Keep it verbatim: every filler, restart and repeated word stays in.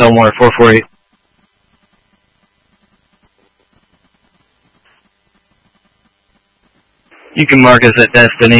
Belmore, four four eight. You can mark us at Destiny.